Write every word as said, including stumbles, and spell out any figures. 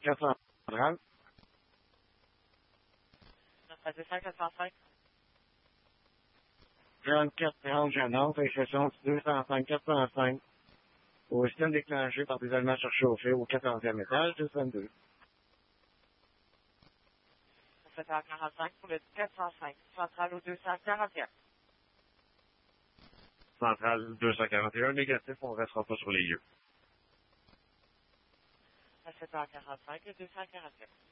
quatre cent trente. À deux cents quatre cent cinq. trente-quatre trente Jeannot, expression deux cent cinq quatre cent cinq. Au système déclenché par des allemands surchauffés au quatorzième étage de vingt-deux. sept heures quarante-cinq pour le quatre cent cinq. Centrale au deux cent quarante et un. Centrale deux cent quarante et un, négatif, on ne restera pas sur les lieux. À sept heures quarante-cinq, le deux cent quarante et un.